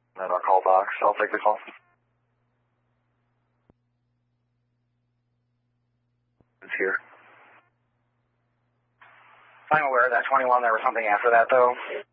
Then our call box. I'll take the call. It's here. I'm aware of that 21. There was something after that, though.